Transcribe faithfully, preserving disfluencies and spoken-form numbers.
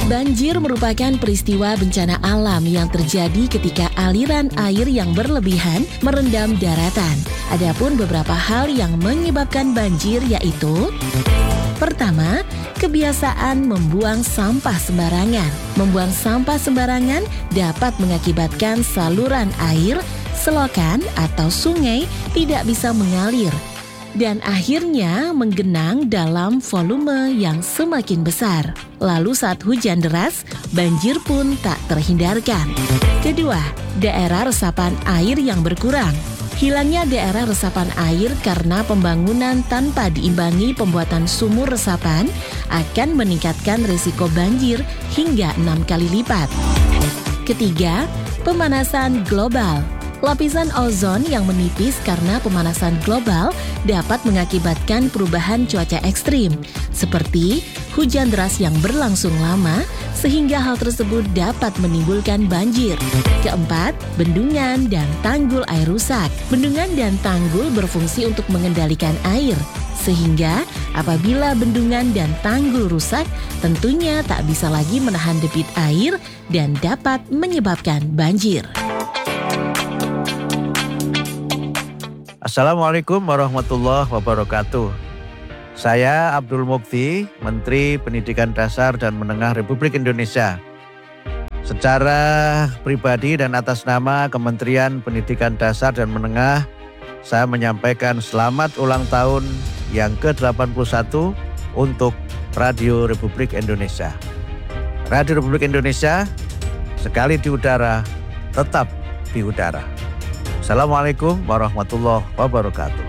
Banjir merupakan peristiwa bencana alam yang terjadi ketika aliran air yang berlebihan merendam daratan. Adapun beberapa hal yang menyebabkan banjir yaitu: pertama, kebiasaan membuang sampah sembarangan. Membuang sampah sembarangan dapat mengakibatkan saluran air, selokan, atau sungai tidak bisa mengalir dan akhirnya menggenang dalam volume yang semakin besar. Lalu saat hujan deras, banjir pun tak terhindarkan. Kedua, daerah resapan air yang berkurang. Hilangnya daerah resapan air karena pembangunan tanpa diimbangi pembuatan sumur resapan akan meningkatkan risiko banjir hingga enam kali lipat. Ketiga, pemanasan global. Lapisan ozon yang menipis karena pemanasan global dapat mengakibatkan perubahan cuaca ekstrim, seperti hujan deras yang berlangsung lama, sehingga hal tersebut dapat menimbulkan banjir. Keempat, bendungan dan tanggul air rusak. Bendungan dan tanggul berfungsi untuk mengendalikan air, sehingga apabila bendungan dan tanggul rusak, tentunya tak bisa lagi menahan debit air dan dapat menyebabkan banjir. Assalamualaikum warahmatullahi wabarakatuh. Saya Abdul Mukti, Menteri Pendidikan Dasar dan Menengah Republik Indonesia. Secara pribadi dan atas nama Kementerian Pendidikan Dasar dan Menengah, saya menyampaikan selamat ulang tahun yang ke delapan puluh satu untuk Radio Republik Indonesia. Radio Republik Indonesia, sekali di udara, tetap di udara. Assalamualaikum warahmatullahi wabarakatuh.